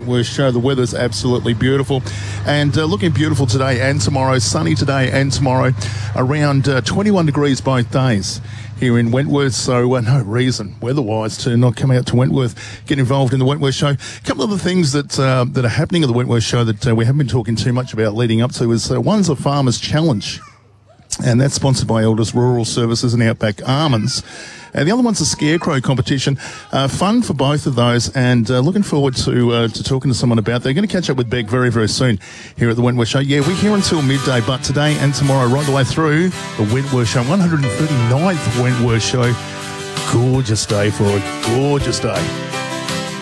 Wentworth Show. The weather's absolutely beautiful and looking beautiful today and tomorrow. Sunny today and tomorrow. Around 21 degrees both days here in Wentworth, so no reason weather-wise to not come out to Wentworth, get involved in the Wentworth Show. A couple of the things that are happening at the Wentworth Show that we haven't been talking too much about leading up to is one's a Farmers Challenge, and that's sponsored by Elders Rural Services and Outback Almonds. And the other one's a scarecrow competition. Fun for both of those, and looking forward to talking to someone about that. Going to catch up with Beck very, very soon here at the Wentworth Show. Yeah, we're here until midday, but today and tomorrow, right the way through the Wentworth Show, 139th Wentworth Show. Gorgeous day for a gorgeous day.